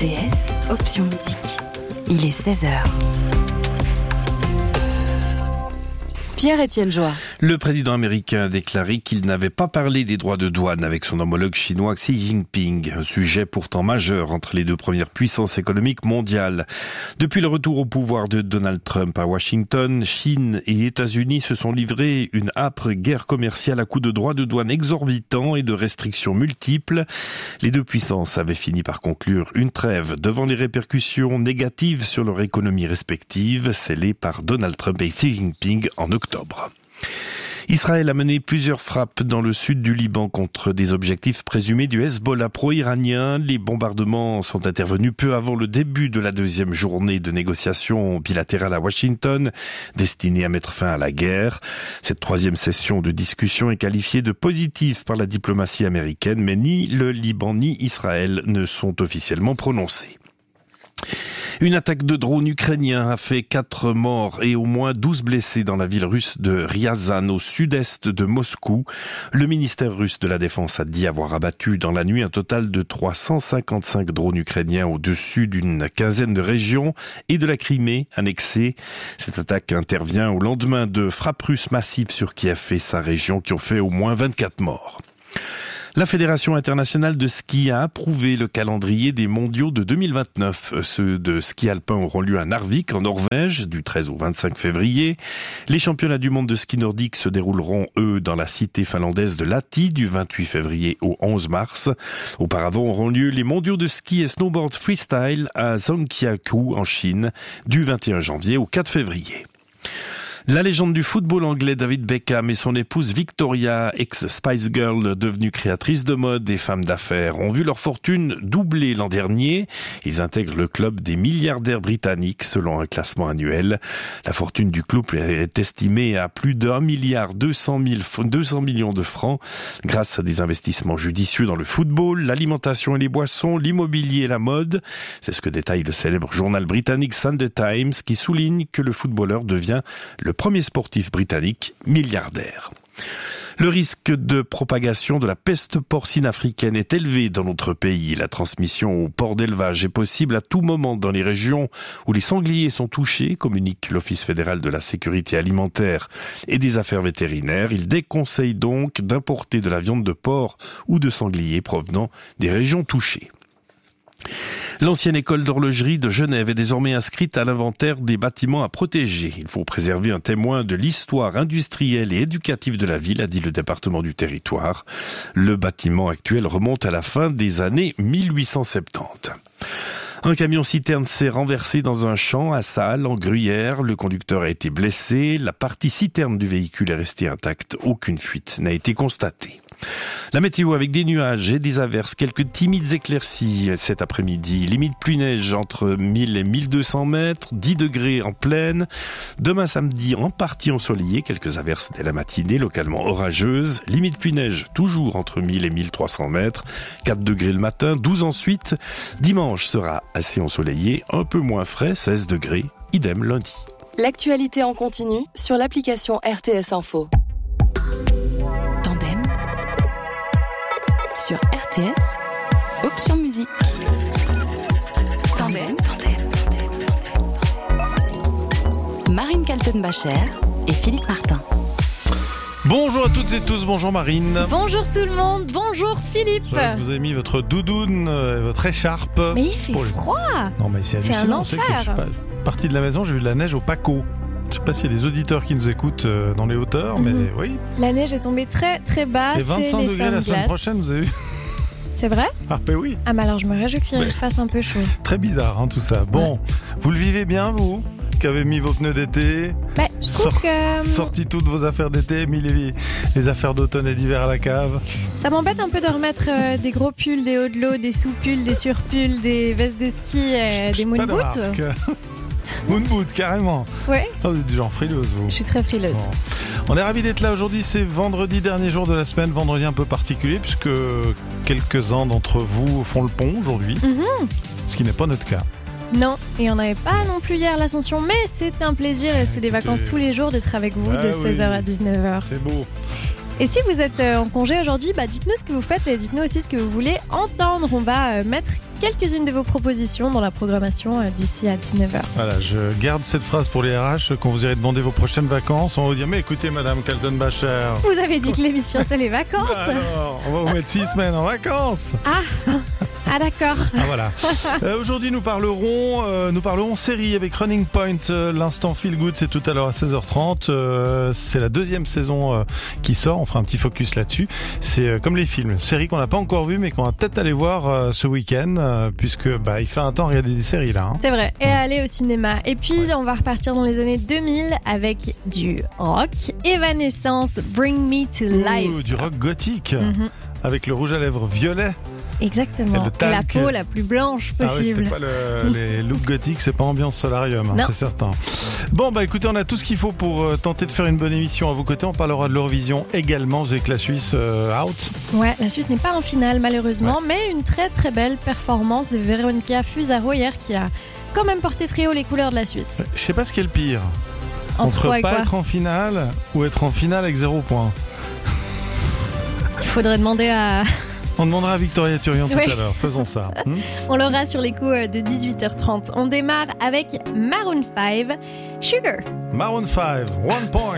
RTS, option musique. Il est 16h. Pierre-Étienne Joie. Le président américain a déclaré qu'il n'avait pas parlé des droits de douane avec son homologue chinois Xi Jinping, un sujet pourtant majeur entre les deux premières puissances économiques mondiales. Depuis le retour au pouvoir de Donald Trump à Washington, Chine et États-Unis se sont livrés une âpre guerre commerciale à coups de droits de douane exorbitants et de restrictions multiples. Les deux puissances avaient fini par conclure une trêve devant les répercussions négatives sur leur économie respective, scellée par Donald Trump et Xi Jinping en octobre. Israël a mené plusieurs frappes dans le sud du Liban contre des objectifs présumés du Hezbollah pro-iranien. Les bombardements sont intervenus peu avant le début de la deuxième journée de négociations bilatérales à Washington, destinée à mettre fin à la guerre. Cette troisième session de discussion est qualifiée de positive par la diplomatie américaine, mais ni le Liban ni Israël ne sont officiellement prononcés. Une attaque de drone ukrainien a fait 4 morts et au moins 12 blessés dans la ville russe de Ryazan, au sud-est de Moscou. Le ministère russe de la Défense a dit avoir abattu dans la nuit un total de 355 drones ukrainiens au-dessus d'une quinzaine de régions et de la Crimée annexée. Cette attaque intervient au lendemain de frappes russes massives sur Kiev et sa région qui ont fait au moins 24 morts. La Fédération internationale de ski a approuvé le calendrier des mondiaux de 2029. Ceux de ski alpin auront lieu à Narvik, en Norvège, du 13 au 25 février. Les championnats du monde de ski nordique se dérouleront, eux, dans la cité finlandaise de Lahti, du 28 février au 11 mars. Auparavant auront lieu les mondiaux de ski et snowboard freestyle à Zhangjiakou, en Chine, du 21 janvier au 4 février. La légende du football anglais David Beckham et son épouse Victoria, ex-Spice Girl, devenue créatrice de mode et femme d'affaires, ont vu leur fortune doubler l'an dernier. Ils intègrent le club des milliardaires britanniques selon un classement annuel. La fortune du couple est estimée à plus d'1,2 milliard de francs grâce à des investissements judicieux dans le football, l'alimentation et les boissons, l'immobilier et la mode. C'est ce que détaille le célèbre journal britannique Sunday Times qui souligne que le footballeur devient le premier sportif britannique milliardaire. Le risque de propagation de la peste porcine africaine est élevé dans notre pays. La transmission au porc d'élevage est possible à tout moment dans les régions où les sangliers sont touchés, communique l'Office fédéral de la sécurité alimentaire et des affaires vétérinaires. Il déconseille donc d'importer de la viande de porc ou de sanglier provenant des régions touchées. L'ancienne école d'horlogerie de Genève est désormais inscrite à l'inventaire des bâtiments à protéger. Il faut préserver un témoin de l'histoire industrielle et éducative de la ville, a dit le département du territoire. Le bâtiment actuel remonte à la fin des années 1870. Un camion-citerne s'est renversé dans un champ à Salles, en Gruyère. Le conducteur a été blessé. La partie citerne du véhicule est restée intacte. Aucune fuite n'a été constatée. La météo avec des nuages et des averses, quelques timides éclaircies cet après-midi. Limite pluie neige entre 1000 et 1200 mètres, 10 degrés en plaine. Demain samedi, en partie ensoleillé, quelques averses dès la matinée, localement orageuses. Limite pluie neige toujours entre 1000 et 1300 mètres, 4 degrés le matin, 12 ensuite. Dimanche sera assez ensoleillé, un peu moins frais, 16 degrés, idem lundi. L'actualité en continu sur l'application RTS Info. Tandem sur RTS, option musique. Tandem. Marine Kaltenbacher et Philippe Martin. Bonjour à toutes et tous, bonjour Marine. Bonjour tout le monde, bonjour Philippe. Vous avez mis votre doudoune, votre écharpe. Mais il fait froid. Non mais c'est hallucinant, un c'est enfer. que je suis pas parti de la maison, j'ai vu de la neige au Paco. Je sais pas s'il y a des auditeurs qui nous écoutent dans les hauteurs, mais oui. La neige est tombée très très bas, Et 25 c'est les degrés la semaine glaces. prochaine, vous avez vu? C'est vrai? Ah ben oui. Ah mais alors je me réjouis qu'il fasse un peu chaud. Très bizarre tout ça. Bon, vous le vivez bien vous qui avez mis vos pneus d'été? Bah, je trouve que... Sorti toutes vos affaires d'été, mis les affaires d'automne et d'hiver à la cave. Ça m'embête un peu de remettre des gros pulls, des hauts de l'eau, des sous-pulls, des surpulls, des vestes de ski, des moon boots. Moon boots, carrément. Ouais. Oh, vous êtes du genre frileuse, vous. Je suis très frileuse. Bon. On est ravis d'être là aujourd'hui, c'est vendredi, dernier jour de la semaine, vendredi un peu particulier puisque quelques-uns d'entre vous font le pont aujourd'hui, ce qui n'est pas notre cas. Non, et on n'avait pas non plus hier l'Ascension, mais c'est un plaisir et c'est des vacances tous les jours d'être avec vous de 16h à 19h. C'est beau. Et si vous êtes en congé aujourd'hui, dites-nous ce que vous faites et dites-nous aussi ce que vous voulez entendre. On va mettre quelques-unes de vos propositions dans la programmation d'ici à 19h. Voilà, je garde cette phrase pour les RH. Quand vous irez demander vos prochaines vacances, on va vous dire, mais écoutez Madame Kaltenbacher. Vous avez dit que l'émission c'était les vacances. Alors, on va vous mettre 6 semaines en vacances. Ah d'accord. Voilà. Aujourd'hui, nous parlerons série avec Running Point. L'instant Feel Good, c'est tout à l'heure à 16h30. C'est la 2e saison qui sort. On fera un petit focus là-dessus. C'est comme les films, série qu'on n'a pas encore vue, mais qu'on va peut-être aller voir ce week-end, puisque il fait un temps à regarder des séries là. C'est vrai. Et aller au cinéma. Et puis, on va repartir dans les années 2000 avec du rock. Evanescence, Bring Me to Life. Du rock gothique. Avec le rouge à lèvres violet. Exactement. Et la peau la plus blanche possible. Ah ouais, c'était pas les looks gothiques, c'est pas ambiance solarium, c'est certain. Bon, écoutez, on a tout ce qu'il faut pour tenter de faire une bonne émission à vos côtés. On parlera de l'Eurovision également, vous savez que la Suisse out. Ouais, la Suisse n'est pas en finale malheureusement, mais une très très belle performance de Veronica Fusaro hier qui a quand même porté très haut les couleurs de la Suisse. Je sais pas ce qui est le pire. Entre pas être en finale ou être en finale avec 0 points. Il faudrait demander à... On demandera à Victoria Turian tout à l'heure, faisons ça. On l'aura sur les coups de 18h30. On démarre avec Maroon 5, Sugar. Maroon 5, 1 point.